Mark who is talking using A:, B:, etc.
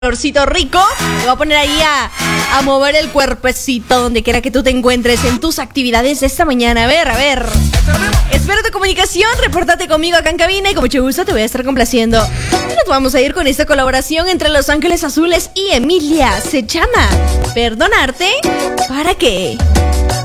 A: calorcito rico. Te voy a poner ahí a mover el cuerpecito donde quiera que tú te encuentres en tus actividades de esta mañana. A ver. Espero tu comunicación, repórtate conmigo acá en cabina y con mucho gusto te voy a estar complaciendo. Y nos vamos a ir con esta colaboración entre Los Ángeles Azules y Emilia. Se llama Perdonarte, ¿para qué?